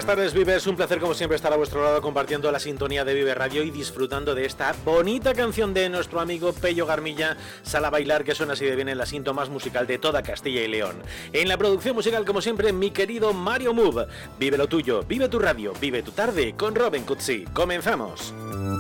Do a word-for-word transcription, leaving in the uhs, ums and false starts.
buenas tardes, Vive. Es un placer como siempre estar a vuestro lado compartiendo la sintonía de Vive Radio y disfrutando de esta bonita canción de nuestro amigo Pello Garmilla, Sal a bailar, que suena así de bien en la cinta más musical de toda Castilla y León. En la producción musical, como siempre, mi querido Mario Move. Vive lo tuyo, vive tu radio, vive tu tarde con Robin Cutsi. ¡Comenzamos!